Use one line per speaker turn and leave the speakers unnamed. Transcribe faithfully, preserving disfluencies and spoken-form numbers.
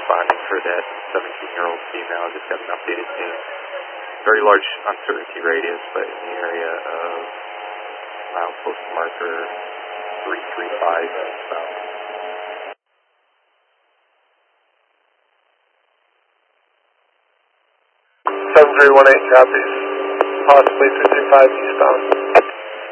responding for that seventeen-year-old female. I just got an updated name. Very large uncertainty radius, but in the area of milepost marker three three five south.
seven three one eight copies. Possibly three three five eastbound.